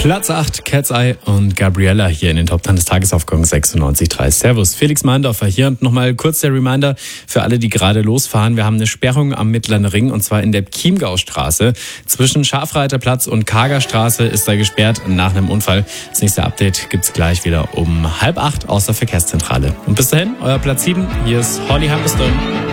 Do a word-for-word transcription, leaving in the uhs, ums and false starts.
Platz acht, Cat's Eye und Gabriella hier in den Top Ten des Tages auf Gong sechsundneunzig Komma drei. Servus, Felix Mahndorfer hier und nochmal kurz der Reminder für alle, die gerade losfahren. Wir haben eine Sperrung am Mittleren Ring und zwar in der Chiemgaustraße. Zwischen Scharfreiterplatz und Kagerstraße ist da gesperrt nach einem Unfall. Das nächste Update gibt's gleich wieder um halb acht aus der Verkehrszentrale. Und bis dahin, euer Platz sieben, hier ist Holly Humberstone.